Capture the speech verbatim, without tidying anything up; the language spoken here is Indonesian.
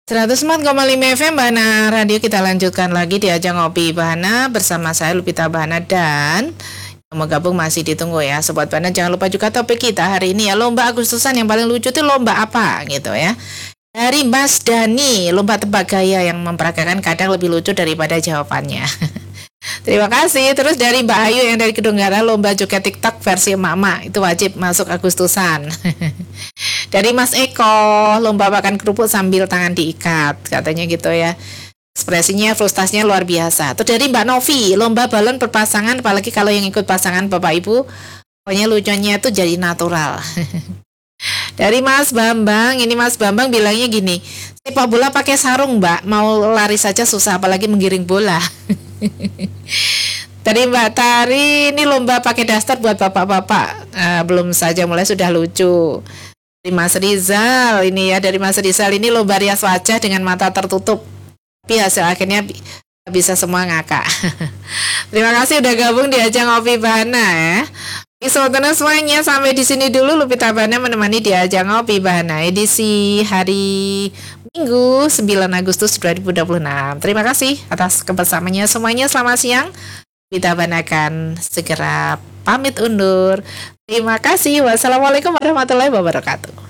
seratus empat koma lima F M Bahana Radio, kita lanjutkan lagi di Ajang Ngopi Bahana bersama saya Lupita Bahana, dan yang mau gabung masih ditunggu ya Sobat Bahana. Jangan lupa juga topik kita hari ini ya, lomba Agustusan yang paling lucu itu lomba apa gitu ya. Dari Mas Dani, lomba tebak gaya yang memperagakan kadang lebih lucu daripada jawabannya. Terima kasih. Terus dari Mbak Ayu yang dari Kedunggara, lomba joget TikTok versi emak-emak itu wajib masuk Agustusan. Dari Mas Eko, lomba makan kerupuk sambil tangan diikat, katanya gitu ya. Ekspresinya, frustasinya luar biasa. Terus dari Mbak Novi, lomba balon berpasangan, apalagi kalau yang ikut pasangan Bapak Ibu, pokoknya lucunya itu jadi natural. Dari Mas Bambang, ini Mas Bambang bilangnya gini, sepak bola pakai sarung Mbak, mau lari saja susah apalagi menggiring bola. Dari Mbak Tari, ini lomba pakai daster buat bapak-bapak, uh, belum saja mulai sudah lucu. Dari Mas Rizal, ini ya dari Mas Rizal, ini lomba rias wajah dengan mata tertutup, tapi hasil akhirnya bisa semua ngakak. Terima kasih udah gabung di Ajang Ngopi Bahana ya. Sobat semuanya, sampai di sini dulu Lupita Bahana menemani di Ajang Ngopi Bahana edisi hari Minggu sembilan Agustus dua ribu dua puluh enam. Terima kasih atas kebersamaannya semuanya. Selamat siang. Lupita Bahana akan segera pamit undur. Terima kasih. Wassalamualaikum warahmatullahi wabarakatuh.